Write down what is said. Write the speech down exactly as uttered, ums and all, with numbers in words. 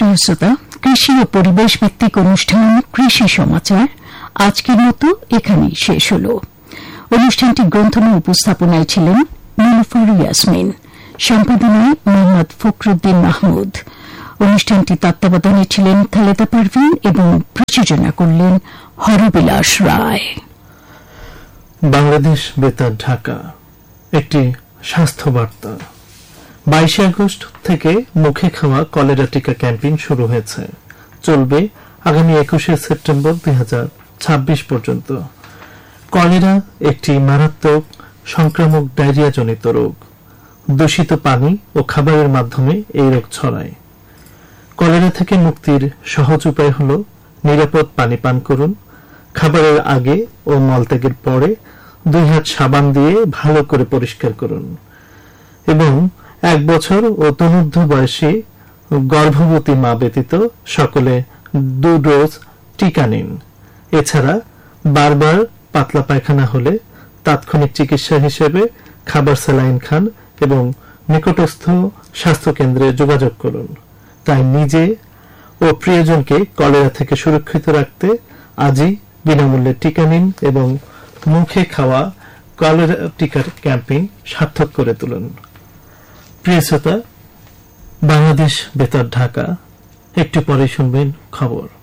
প্রিয় শ্রোতা, কৃষি ও পরিবেশ ভিত্তিক অনুষ্ঠান কৃষি সমাচার আজকের মতো এখানেই শেষ হল। অনুষ্ঠানটি গ্রন্থনা উপস্থাপনায় ছিলেন নীলুফার ইয়াসমিন, সম্পাদনায় মোহাম্মদ ফখরুদ্দিন মাহমুদ। অনুষ্ঠানটি তত্ত্বাবধানে ছিলেন খালেদা পারভিন এবং প্রযোজনা করলেন হরবিলাস রায়। বাংলাদেশ বেতার ঢাকা একটি স্বাস্থ্য বার্তা। বাইশে আগস্ট থেকে মুখে খাওয়া কলেরা টিকা ক্যাম্পেইন শুরু হয়েছে, চলবে আগামী একুশে সেপ্টেম্বর দুই হাজার ছাব্বিশ পর্যন্ত। কলেরা একটি মারাত্মক সংক্রামক ডায়রিয়াজনিত রোগ। দূষিত পানি ও খাবারের মাধ্যমে এই রোগ ছড়ায়। কলেরা থেকে মুক্তির সহজ উপায় হল নিরাপদ পানি পান করুন। খাবারের আগে ও মলত্যাগের পরে দুই হাত সাবান দিয়ে ভালো করে পরিষ্কার করুন এবং এক বছর ও তনূর্ধ্ব বয়সী গর্ভবতী মা ব্যতীত সকলে দু ডোজ টিকা নিন। এছাড়া বারবার পাতলা পায়খানা হলে তাৎক্ষণিক চিকিৎসা হিসেবে খাবার স্যালাইন খান এবং নিকটস্থ স্বাস্থ্যকেন্দ্রে যোগাযোগ করুন। তাই নিজে ও প্রিয়জনকে কলেরা থেকে সুরক্ষিত রাখতে আজই বিনামূল্যে টিকা নিন এবং মুখে খাওয়া কলেরা টিকার ক্যাম্পেইন সার্থক করে তুলুন। প্রিয় শ্রোতা, বাংলাদেশ বেতার ঢাকা একটু পরে শুনবেন খবর।